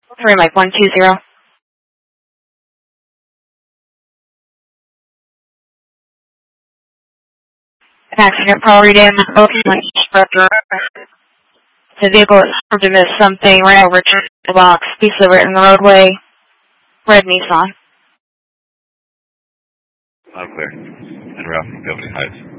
3 Mike 120. Accident property damage. The vehicle is supposed to miss something, ran over the box, piece of it in the roadway. Red Nissan. Not clear. And Ralph from Beverly Heights.